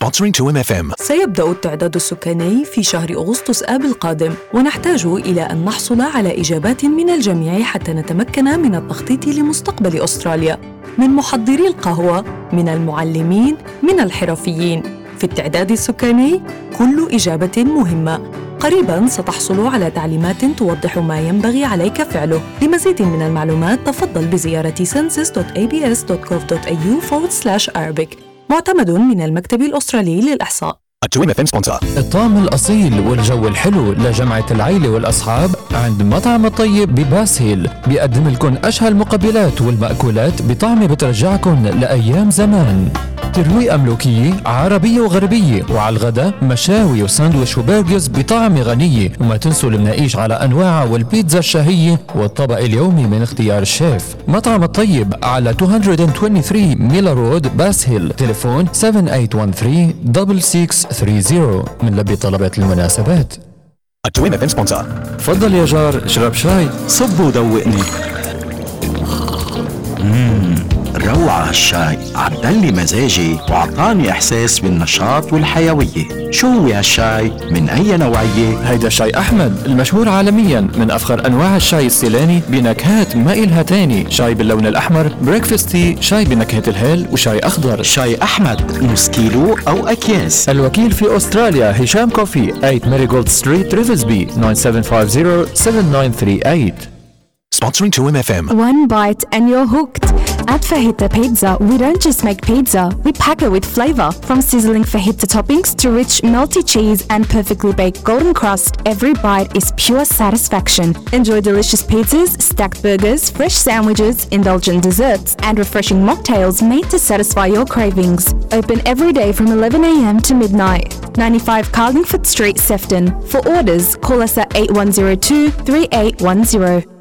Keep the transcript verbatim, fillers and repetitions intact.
Sponsoring تو إم إف إم. سيبدأ التعداد السكاني في شهر أغسطس آب القادم، ونحتاج إلى أن نحصل على إجابات من الجميع حتى نتمكن من التخطيط لمستقبل أستراليا، من محضري القهوة، من المعلمين، من الحرفيين. في التعداد السكاني كل إجابة مهمة. قريباً ستحصل على تعليمات توضح ما ينبغي عليك فعله. لمزيد من المعلومات تفضل بزيارة census دوت إيه بي إس دوت كوف دوت إيه يو forward slash Arabic. معتمد من المكتب الأسترالي للإحصاء. تو إم إف إم sponsor. الطعم الأصيل والجو الحلو لجمعة العيلة والأصحاب عند مطعم الطيب بباس هيل. بيقدم لكم أشهى المقبلات والمأكولات بطعم بترجعكم لأيام زمان. ترويقة ملوكية عربية وغربية، وعلى الغداء مشاوي وساندويش وبرجرز بطعم غنية. وما تنسوا المناقيش على أنواع والبيتزا الشهية والطبق اليومي من اختيار الشيف. مطعم الطيب على مئتين وثلاثة وعشرين ميلا رود باس هيل. تليفون سبعة ثمانية واحد ثلاثة ستة ستة ثلاثين. من لبي طلبات المناسبات. تو إم إف إم sponsor. تفضل يا جار، اشرب شاي. صب ودوقني. مم. روعة هالشاي، عدلي مزاجي وعطاني إحساس بالنشاط والحيوية. شو هو هالشاي؟ من أي نوعية؟ هيدا شاي أحمد المشهور عالميا، من أفخر أنواع الشاي السيلاني بنكهات ما إلها تاني. شاي باللون الأحمر، بريكفاست تي، شاي بنكهة الهيل، وشاي أخضر. شاي أحمد نص كيلو أو أكياس. الوكيل في أستراليا هشام كوفي، ثمانية ماريغولد ستريت ريفزبي، تسعة سبعة خمسة صفر سبعة تسعة ثلاثة ثمانية. Sponsoring تو إم إف إم. One bite and you're hooked. At Fajita Pizza, we don't just make pizza, we pack it with flavor. From sizzling fajita toppings to rich melty cheese and perfectly baked golden crust, every bite is pure satisfaction. Enjoy delicious pizzas, stacked burgers, fresh sandwiches, indulgent desserts, and refreshing mocktails made to satisfy your cravings. Open every day from eleven a m to midnight. ninety-five Carlingford Street, Sefton. For orders, call us at eight one zero two, three eight one zero.